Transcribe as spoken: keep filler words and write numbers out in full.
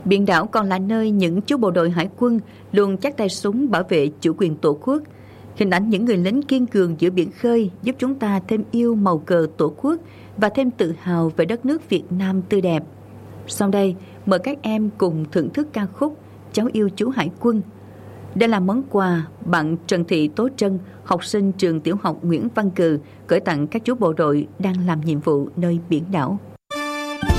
Biển đảo còn là nơi những chú bộ đội hải quân luôn chắt tay súng bảo vệ chủ quyền tổ quốc. Hình ảnh những người lính kiên cường giữa biển khơi giúp chúng ta thêm yêu màu cờ tổ quốc và thêm tự hào về đất nước Việt Nam tươi đẹp. Sau đây, mời các em cùng thưởng thức ca khúc Cháu yêu chú Hải quân. Đây là món quà bạn Trần Thị Tố Trân, học sinh trường tiểu học Nguyễn Văn Cừ, gửi tặng các chú bộ đội đang làm nhiệm vụ nơi biển đảo.